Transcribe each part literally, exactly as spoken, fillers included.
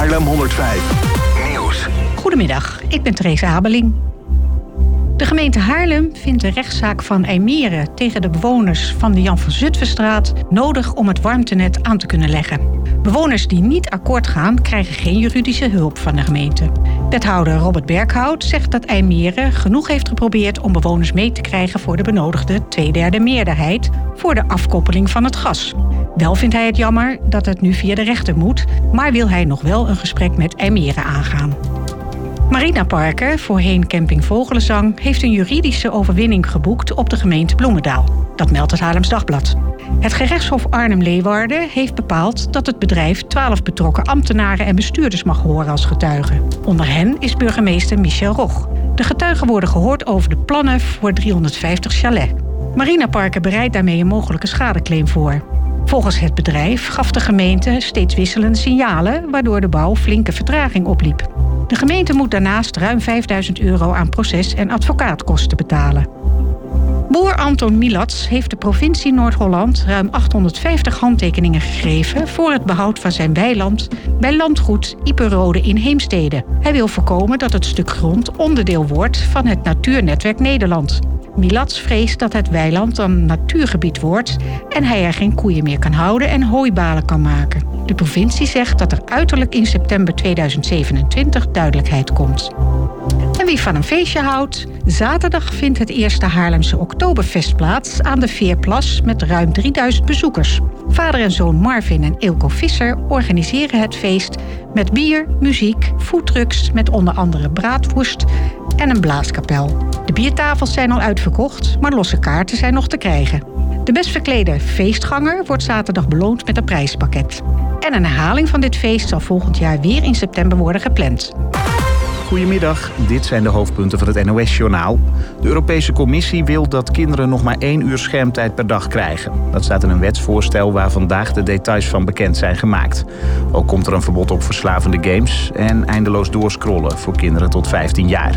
Haarlem honderdvijf Nieuws. Goedemiddag, ik ben Therese Abeling. De gemeente Haarlem vindt de rechtszaak van IJmere tegen de bewoners van de Jan van Zutphenstraat nodig om het warmtenet aan te kunnen leggen. Bewoners die niet akkoord gaan, krijgen geen juridische hulp van de gemeente. Wethouder Robert Berghout zegt dat IJmere genoeg heeft geprobeerd om bewoners mee te krijgen voor de benodigde tweederde meerderheid voor de afkoppeling van het gas. Wel vindt hij het jammer dat het nu via de rechter moet, maar wil hij nog wel een gesprek met IJmere aangaan. Marina Parker, voorheen camping Vogelenzang, heeft een juridische overwinning geboekt op de gemeente Bloemendaal. Dat meldt het Haarlems Dagblad. Het gerechtshof Arnhem-Leeuwarden heeft bepaald dat het bedrijf twaalf betrokken ambtenaren en bestuurders mag horen als getuigen. Onder hen is burgemeester Michel Rog. De getuigen worden gehoord over de plannen voor driehonderdvijftig chalets. Marina Parker bereidt daarmee een mogelijke schadeclaim voor. Volgens het bedrijf gaf de gemeente steeds wisselende signalen, waardoor de bouw flinke vertraging opliep. De gemeente moet daarnaast ruim vijfduizend euro aan proces- en advocaatkosten betalen. Boer Anton Milats heeft de provincie Noord-Holland ruim achthonderdvijftig handtekeningen gegeven voor het behoud van zijn weiland bij landgoed Iperode in Heemstede. Hij wil voorkomen dat het stuk grond onderdeel wordt van het Natuurnetwerk Nederland. Milats vreest dat het weiland een natuurgebied wordt en hij er geen koeien meer kan houden en hooibalen kan maken. De provincie zegt dat er uiterlijk in september tweeduizend zevenentwintig duidelijkheid komt. En wie van een feestje houdt? Zaterdag vindt het eerste Haarlemse Oktoberfest plaats aan de Veerplas met ruim drieduizend bezoekers. Vader en zoon Marvin en Ilko Visser organiseren het feest met bier, muziek, foodtrucks met onder andere braadworst en een blaaskapel. De biertafels zijn al uitverkocht, maar losse kaarten zijn nog te krijgen. De best verklede feestganger wordt zaterdag beloond met een prijspakket. En een herhaling van dit feest zal volgend jaar weer in september worden gepland. Goedemiddag, dit zijn de hoofdpunten van het N O S-journaal. De Europese Commissie wil dat kinderen nog maar één uur schermtijd per dag krijgen. Dat staat in een wetsvoorstel waar vandaag de details van bekend zijn gemaakt. Ook komt er een verbod op verslavende games en eindeloos doorscrollen voor kinderen tot vijftien jaar.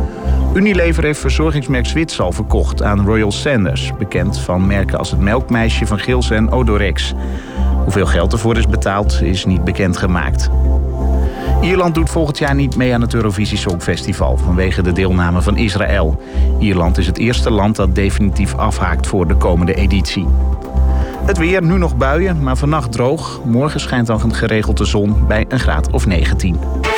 Unilever heeft verzorgingsmerk Zwitsal verkocht aan Royal Sanders, bekend van merken als het Melkmeisje van Gils en Odorex. Hoeveel geld ervoor is betaald is niet bekendgemaakt. Ierland doet volgend jaar niet mee aan het Eurovisie Songfestival vanwege de deelname van Israël. Ierland is het eerste land dat definitief afhaakt voor de komende editie. Het weer, nu nog buien, maar vannacht droog. Morgen schijnt dan geregeld de zon bij een graad of negentien.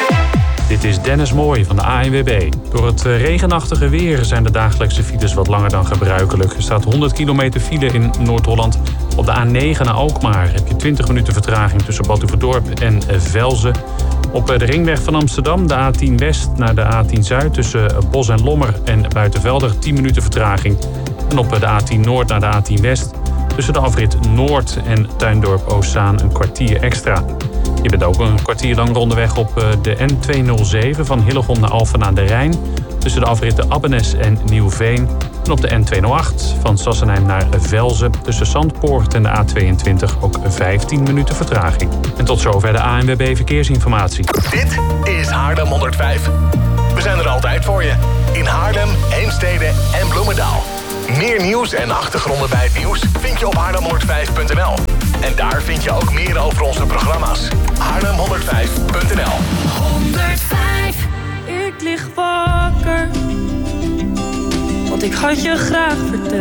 Dit is Dennis Mooij van de A N W B. Door het regenachtige weer zijn de dagelijkse files wat langer dan gebruikelijk. Er staat honderd kilometer file in Noord-Holland. Op de A negen naar Alkmaar heb je twintig minuten vertraging tussen Badhoevedorp en Velzen. Op de ringweg van Amsterdam, de A tien West naar de A tien Zuid... tussen Bos en Lommer en Buitenvelder, tien minuten vertraging. En op de A tien Noord naar de A tien West... tussen de afrit Noord en Tuindorp Oostzaan een kwartier extra. Je bent ook een kwartier lang rondeweg op de N tweehonderdzeven van Hillegom naar Alphen aan de Rijn... tussen de afritten Abbenes en Nieuwveen. En op de N tweehonderdacht van Sassenheim naar Velzen... tussen Zandpoort en de A tweeëntwintig ook vijftien minuten vertraging. En tot zover de A N W B Verkeersinformatie. Dit is Haarlem honderdvijf. We zijn er altijd voor je. In Haarlem, Heemstede en Bloemendaal. Meer nieuws en achtergronden bij het nieuws vind je op haarlem honderdvijf punt n l. En daar vind je ook meer over onze programma's. haarlem honderdvijf punt n l. honderdvijf. Ik lig wakker, want ik had je graag verteld